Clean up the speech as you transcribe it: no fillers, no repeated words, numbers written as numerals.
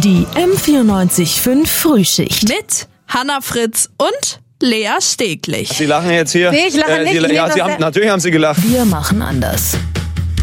Die M94.5 Frühschicht. Mit Hannah Fritz und Lea Steglich. Sie lachen jetzt hier. Nee, ich lache nicht. Natürlich haben Sie gelacht. Wir machen anders.